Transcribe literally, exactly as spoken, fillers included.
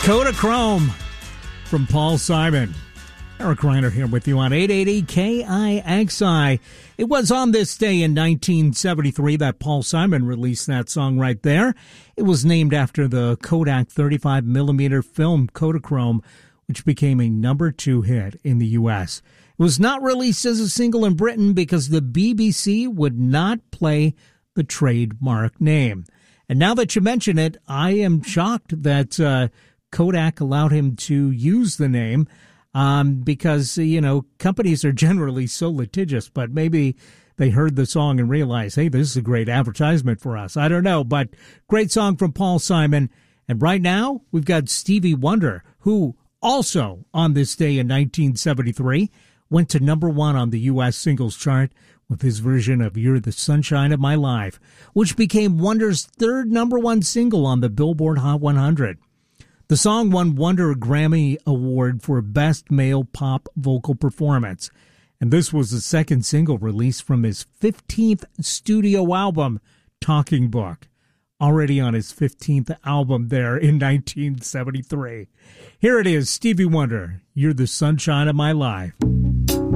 Kodachrome from Paul Simon. Eric Reiner here with you on eight eighty K I X I. It was on this day in nineteen seventy-three that Paul Simon released that song right there. It was named after the Kodak thirty-five millimeter film Kodachrome, which became a number two hit in the U S. It was not released as a single in Britain because the B B C would not play the trademark name. And now that you mention it, I am shocked that uh, Kodak allowed him to use the name. Um, because, you know, companies are generally so litigious, but maybe they heard the song and realized, hey, this is a great advertisement for us. I don't know, but great song from Paul Simon. And right now, we've got Stevie Wonder, who also on this day in nineteen seventy-three went to number one on the U S singles chart with his version of You're the Sunshine of My Life, which became Wonder's third number one single on the Billboard Hot one hundred. The song won Wonder a Grammy Award for Best Male Pop Vocal Performance, and this was the second single released from his fifteenth studio album, Talking Book, already on his fifteenth album there in nineteen seventy-three. Here it is, Stevie Wonder, You're the Sunshine of My Life.